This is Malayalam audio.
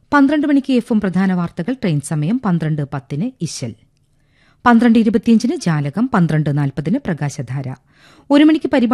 12 മണിക്ക് എഫും പ്രധാന വാർത്തകൾ. ട്രെയിൻ സമയം 12:10 ഇശൽ. 12:25 ജാലകം. 12:40 പ്രകാശധാര. 1 മണിക്ക് പരിപാടി